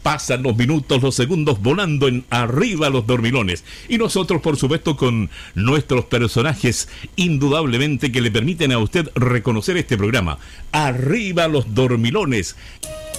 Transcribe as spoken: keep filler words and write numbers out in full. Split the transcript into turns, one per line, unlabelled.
Pasan los minutos, los segundos volando en Arriba los Dormilones. Y nosotros, por supuesto, con nuestros personajes, indudablemente, que le permiten a usted reconocer este programa. Arriba los Dormilones.